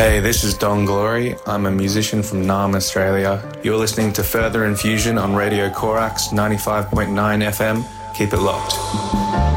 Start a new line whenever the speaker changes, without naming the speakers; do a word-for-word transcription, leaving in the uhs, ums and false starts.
Hey, this is Don Glory. I'm a musician from Naarm, Australia. You're listening to Further Infusion on Radio Corax ninety-five point nine F M. Keep it locked.